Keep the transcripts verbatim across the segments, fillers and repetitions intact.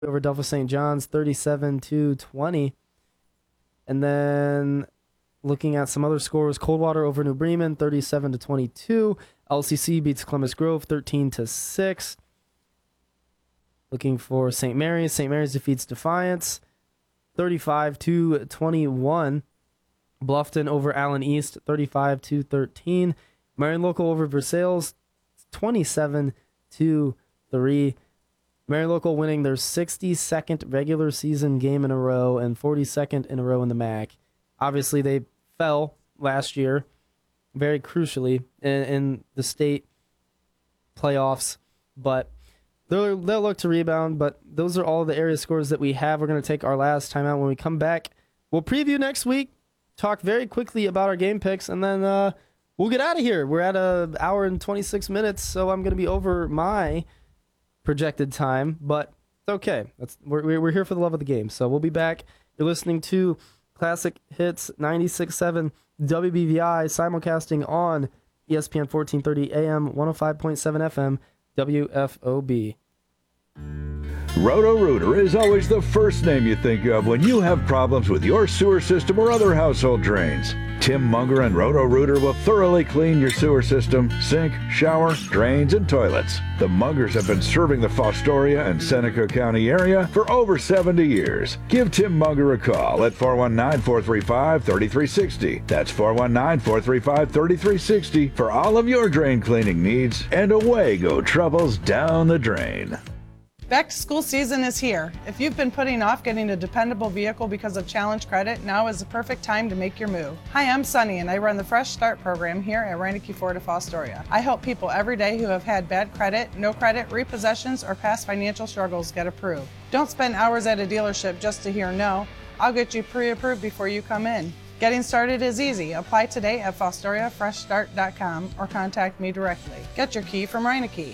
over Delphos Saint John's, thirty-seven to twenty. And then looking at some other scores, Coldwater over New Bremen, thirty-seven to twenty-two. L C C beats Columbus Grove, thirteen to six. Looking for Saint Mary's. Saint Mary's defeats Defiance, thirty-five to twenty-one. Bluffton over Allen East, thirty-five to thirteen. Marion Local over Versailles, twenty-seven to three. Marion Local winning their sixty-second regular season game in a row and forty-second in a row in the M A C. Obviously, they fell last year, very crucially, in, in the state playoffs, but they'll, they'll look to rebound. But those are all the area scores that we have. We're going to take our last time out. When we come back, we'll preview next week, talk very quickly about our game picks, and then uh, we'll get out of here. We're at an hour and twenty-six minutes, so I'm going to be over my projected time, but it's okay. That's we're, we're here for the love of the game, so we'll be back. You're listening to Classic Hits ninety-six point seven W B V I, simulcasting on E S P N fourteen thirty A M, one oh five point seven F M, W F O B. Roto-Rooter is always the first name you think of when you have problems with your sewer system or other household drains. Tim Munger and Roto-Rooter will thoroughly clean your sewer system, sink, shower, drains, and toilets. The Mungers have been serving the Fostoria and Seneca County area for over seventy years. Give Tim Munger a call at four one nine, four three five, three three six zero. That's four one nine, four three five, three three six zero for all of your drain cleaning needs, and away go troubles down the drain. Back to school season is here. If you've been putting off getting a dependable vehicle because of challenge credit, now is the perfect time to make your move. Hi, I'm Sunny and I run the Fresh Start program here at Reineke Ford of Fostoria. I help people every day who have had bad credit, no credit, repossessions, or past financial struggles get approved. Don't spend hours at a dealership just to hear no. I'll get you pre-approved before you come in. Getting started is easy. Apply today at fostoria fresh start dot com or contact me directly. Get your key from Reineke.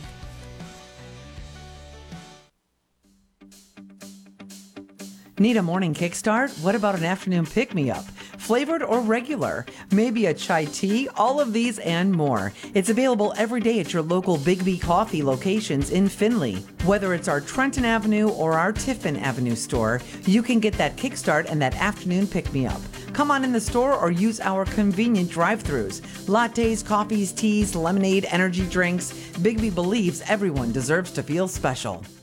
Need a morning kickstart? What about an afternoon pick-me-up? Flavored or regular? Maybe a chai tea? All of these and more. It's available every day at your local Big B Coffee locations in Findlay. Whether it's our Trenton Avenue or our Tiffin Avenue store, you can get that kickstart and that afternoon pick-me-up. Come on in the store or use our convenient drive-thrus. Lattes, coffees, teas, lemonade, energy drinks. Big B believes everyone deserves to feel special.